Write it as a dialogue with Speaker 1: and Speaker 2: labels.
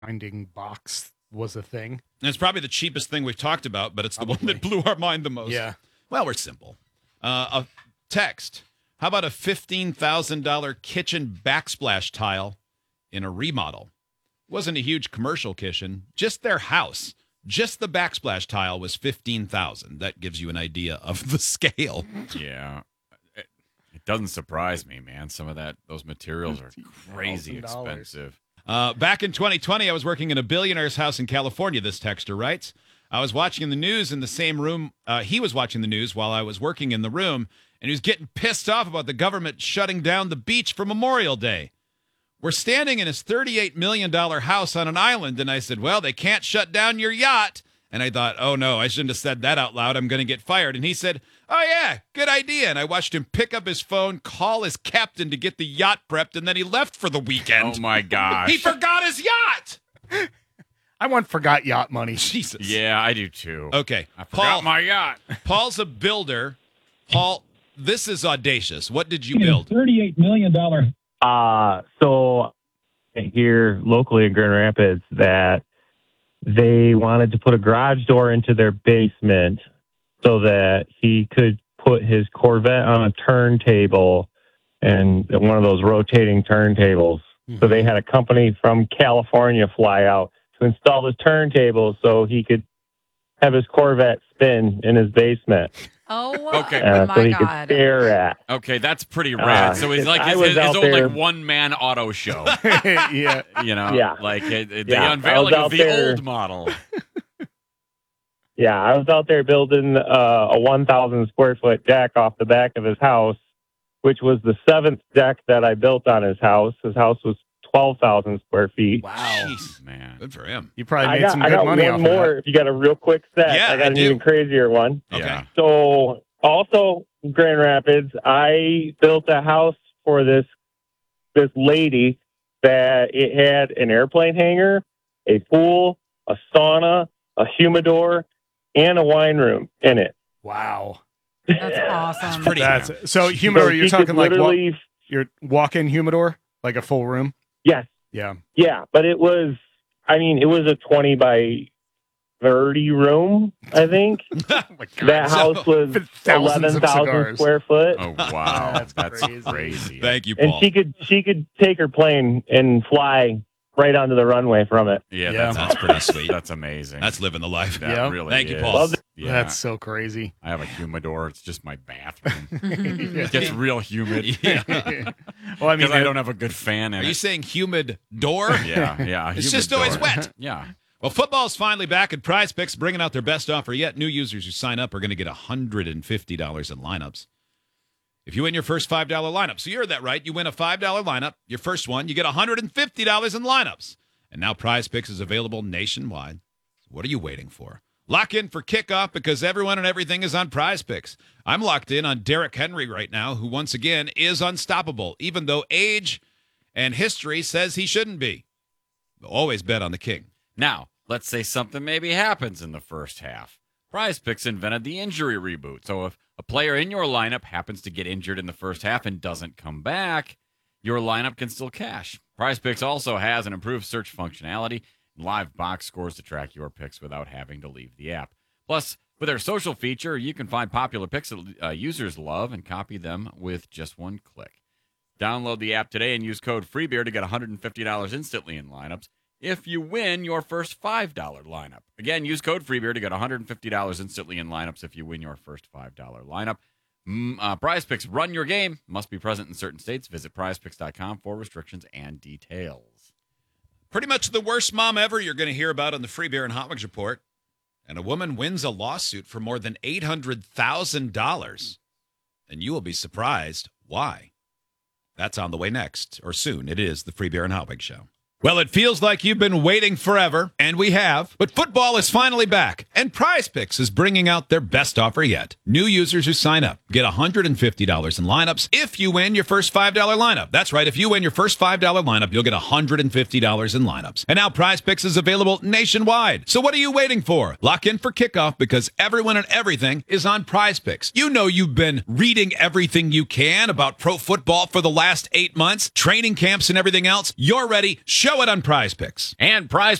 Speaker 1: Finding box was a thing.
Speaker 2: And it's probably the cheapest thing we've talked about, but it's the one that blew our mind the most.
Speaker 1: Yeah.
Speaker 2: Well, we're simple. A text. How about a $15,000 kitchen backsplash tile in a remodel? Wasn't a huge commercial kitchen, just their house. Just the backsplash tile was $15,000. That gives you an idea of the scale.
Speaker 3: Yeah. It doesn't surprise me, man. Some of those materials are crazy expensive.
Speaker 2: Back in 2020, I was working in a billionaire's house in California, this texter writes. I was watching the news in the same room. He was watching the news while I was working in the room, and he was getting pissed off about the government shutting down the beach for Memorial Day. We're standing in his $38 million house on an island, and I said, well, they can't shut down your yacht. And I thought, oh, no, I shouldn't have said that out loud. I'm going to get fired. And he said, oh, yeah, good idea. And I watched him pick up his phone, call his captain to get the yacht prepped, and then he left for the weekend.
Speaker 3: Oh, my gosh.
Speaker 2: He forgot his yacht.
Speaker 1: I want forgot yacht money.
Speaker 2: Jesus.
Speaker 3: Yeah, I do too.
Speaker 2: Okay.
Speaker 3: I forgot my yacht.
Speaker 2: Paul's a builder. Paul, this is audacious. What did you build?
Speaker 4: $38 million. So here locally in Grand Rapids that they wanted to put a garage door into their basement so that he could put his Corvette on a turntable and one of those rotating turntables. Mm-hmm. So they had a company from California fly out to install the turntable so he could have his Corvette spin in his basement.
Speaker 5: Oh,
Speaker 3: okay.
Speaker 5: My
Speaker 4: so he
Speaker 5: God.
Speaker 4: could stare at.
Speaker 3: Okay, that's pretty rad. So it's like his own one-man auto show.
Speaker 1: Yeah.
Speaker 3: You know,
Speaker 4: yeah.
Speaker 3: like the unveiling of the old model.
Speaker 4: Yeah, I was out there building a 1,000 square foot deck off the back of his house, which was the seventh deck that I built on his house. His house was 12,000 square feet.
Speaker 2: Wow. Jeez, man. Good for him.
Speaker 1: You probably made some good money off
Speaker 4: of that. I got one more. If you got a real quick set,
Speaker 2: yeah,
Speaker 4: I got an even crazier one.
Speaker 2: Okay.
Speaker 3: Yeah.
Speaker 4: So also in Grand Rapids, I built a house for this lady that it had an airplane hangar, a pool, a sauna, a humidor, and a wine room in it.
Speaker 1: Wow.
Speaker 5: That's awesome.
Speaker 1: So humidor, you're talking like your walk-in humidor, like a full room?
Speaker 4: Yes.
Speaker 1: Yeah.
Speaker 4: Yeah, but it was a 20 by 30 room, I think.
Speaker 1: Oh my God.
Speaker 4: That house was 11,000 square foot.
Speaker 3: Oh, wow.
Speaker 1: That's
Speaker 3: crazy.
Speaker 2: Thank you, Paul.
Speaker 4: And she could take her plane and fly right onto the runway from it.
Speaker 3: Yeah,
Speaker 2: that's pretty sweet.
Speaker 3: That's amazing.
Speaker 2: That's living the life.
Speaker 3: That really
Speaker 2: Thank you,
Speaker 3: is.
Speaker 2: Paul.
Speaker 3: Yeah.
Speaker 1: That's so crazy.
Speaker 3: I have a humidor. It's just my bathroom. It gets real humid.
Speaker 2: Yeah.
Speaker 1: Well, I mean,
Speaker 3: because I don't have a good fan in
Speaker 2: Are you saying humid door?
Speaker 3: Yeah.
Speaker 2: It's just always wet.
Speaker 3: Yeah.
Speaker 2: Well, football's finally back at Prize Picks, bringing out their best offer yet. New users who sign up are going to get $150 in lineups if you win your first $5 lineup. So you heard that right. You win a $5 lineup, your first one, you get $150 in lineups. And now Prize Picks is available nationwide. What are you waiting for? Lock in for kickoff because everyone and everything is on Prize Picks. I'm locked in on Derrick Henry right now, who once again is unstoppable, even though age and history says he shouldn't be. Always bet on the king.
Speaker 3: Now, let's say something maybe happens in the first half. Prize Picks invented the injury reboot. So if a player in your lineup happens to get injured in the first half and doesn't come back, your lineup can still cash. Prize Picks also has an improved search functionality and live box scores to track your picks without having to leave the app. Plus, with their social feature, you can find popular picks that users love and copy them with just one click. Download the app today and use code FREEBEER to get $150 instantly in lineups if you win your first $5 lineup. Again, use code FREEBEER to get $150 instantly in lineups if you win your first $5 lineup. Prize Picks, run your game. Must be present in certain states. Visit prizepicks.com for restrictions and details.
Speaker 2: Pretty much the worst mom ever you're going to hear about on the Free Beer and Hot Wings Report. And a woman wins a lawsuit for more than $800,000. And you will be surprised why. That's on the way next, or soon. It is the Free Beer and Hot Wings Show. Well, it feels like you've been waiting forever, and we have. But football is finally back, and Prize Picks is bringing out their best offer yet. New users who sign up get $150 in lineups if you win your first $5 lineup. That's right. If you win your first $5 lineup, you'll get $150 in lineups. And now Prize Picks is available nationwide. So what are you waiting for? Lock in for kickoff because everyone and everything is on Prize Picks. You know you've been reading everything you can about pro football for the last 8 months, training camps and everything else. You're ready. Show Show it on Prize Picks.
Speaker 3: And Prize